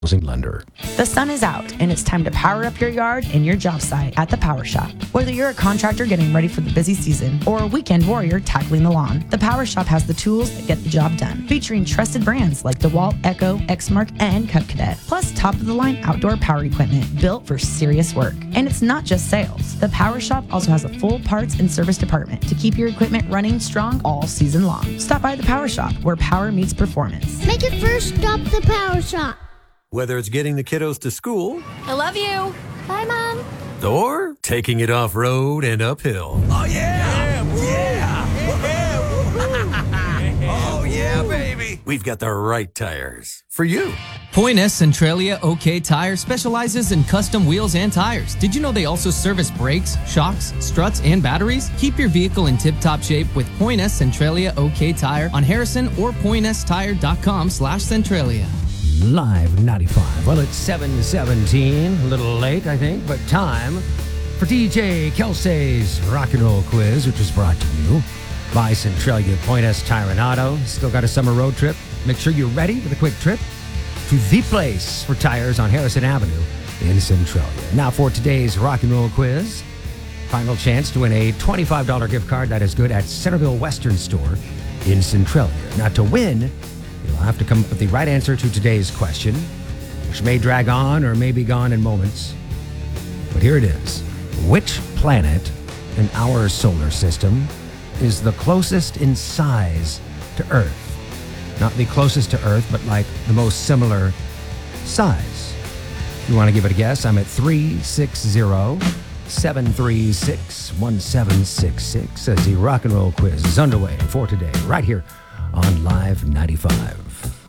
lender. The sun is out, and it's time to power up your yard and your job site at the Power Shop. Whether you're a contractor getting ready for the busy season or a weekend warrior tackling the lawn, the Power Shop has the tools that get the job done, featuring trusted brands like DeWalt, Echo, Exmark, and Cub Cadet, plus top-of-the-line outdoor power equipment built for serious work. And it's not just sales. The Power Shop also has a full parts and service department to keep your equipment running strong all season long. Stop by the Power Shop, where power meets performance. Make it first stop the Power Shop. Whether it's getting the kiddos to school, I love you. Bye, Mom. or taking it off-road and uphill. Oh, yeah! Yeah! Oh, yeah, baby! We've got the right tires for you. Point S Centralia OK Tire specializes in custom wheels and tires. Did you know they also service brakes, shocks, struts, and batteries? Keep your vehicle in tip-top shape with Point S Centralia OK Tire on Harrison or pointstire.com/Centralia. Live 95. Well, it's 7:17. A little late, I think, but time for DJ Kelsey's Rock and Roll Quiz, which is brought to you by Centralia Point S Tire and Auto. Still got a summer road trip? Make sure you're ready for the quick trip to the place for tires on Harrison Avenue in Centralia. Now for today's Rock and Roll Quiz. Final chance to win a $25 gift card that is good at Centerville Western Store in Centralia. Now to win, you'll have to come up with the right answer to today's question, which may drag on or may be gone in moments. But here it is. Which planet in our solar system is the closest in size to Earth? Not the closest to Earth, but like the most similar size. If you want to give it a guess, I'm at 360-736-1766 as the Rock and Roll Quiz is underway for today, right here on Live 95.